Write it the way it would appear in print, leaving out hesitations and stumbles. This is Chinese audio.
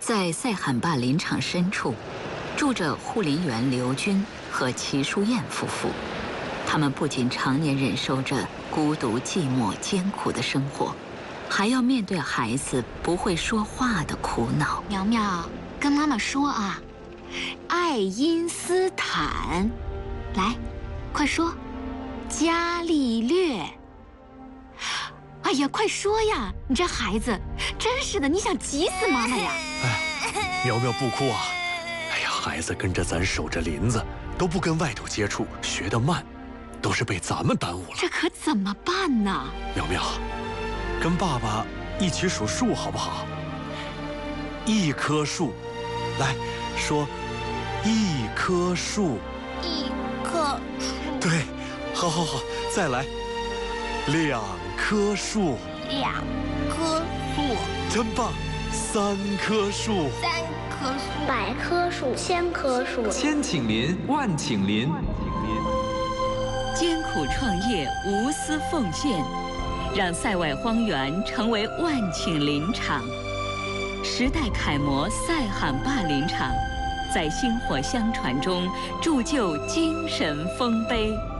在塞罕坝林场深处，住着护林员刘军和齐淑燕夫妇。他们不仅常年忍受着孤独、寂寞、艰苦的生活，还要面对孩子不会说话的苦恼。 苗苗，跟妈妈说啊，爱因斯坦，来，快说，伽利略。哎呀，快说呀！你这孩子，真是的，你想急死妈妈呀！ 哎，苗苗不哭啊！哎呀，孩子跟着咱守着林子，都不跟外头接触，学得慢，都是被咱们耽误了。 这可怎么办呢？ 苗苗，跟爸爸一起数数好不好？一棵树，来说，一棵树。 一棵树。 对，好，再来，两棵树。 两棵树。 真棒！3棵树。 3棵树。 100棵树，1000棵树。 千顷林，万顷林。 艰苦创业，无私奉献，让塞外荒原成为万顷林场。时代楷模塞罕坝林场，在薪火相传中铸就精神丰碑。